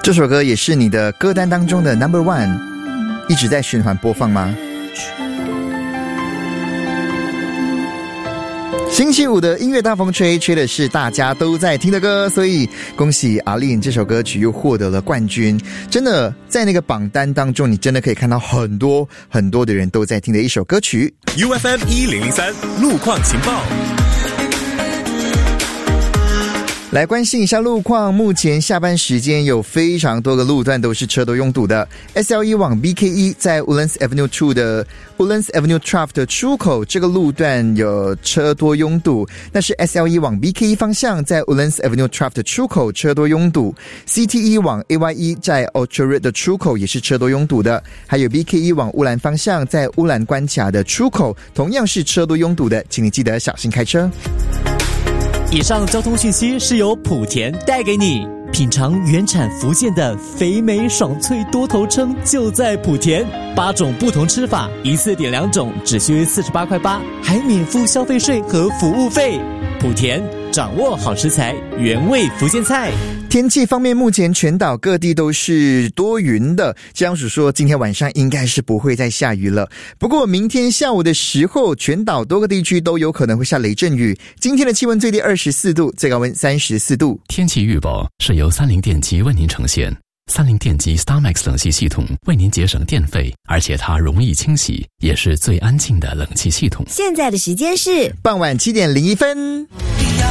这首歌也是你的歌单当中的 No.1， 一直在循环播放吗？星期五的音乐大风吹，吹的是大家都在听的歌，所以恭喜阿令这首歌曲又获得了冠军。真的在那个榜单当中，你真的可以看到很多很多的人都在听的一首歌曲。 UFM 1003路况情报， 来关心一下路况，目前下班时间有非常多个路段都是车多拥堵的。SL1 往 BK1 在 Woodlands Avenue 2的 Woodlands Avenue Trough 的出口，这个路段有车多拥堵。那是 SL1 往 BK1 方向在 Woodlands Avenue Trough 的出口车多拥堵。CT1 往 AY1 在 Orchard 的出口也是车多拥堵的。还有 BK1 往乌兰方向在乌兰关卡的出口同样是车多拥堵的，请你记得小心开车。 以上交通讯息是由莆田带给你。品尝原产福建的肥美爽脆多头称就在莆田，8种不同吃法，一次点2种，只需48.8块，还免付消费税和服务费。莆田掌握好食材，原味福建菜。 天气方面，目前全岛各地都是多云的，气象署说今天晚上应该是不会再下雨了。不过明天下午的时候，全岛多个地区都有可能会下雷阵雨。今天的气温最低24度，最高温34度。 天气预报是由三菱电机为您呈现。三菱电机 StarMax 冷气系统为您节省电费，而且它容易清洗，也是最安静的冷气系统。 现在的时间是傍晚7点01分。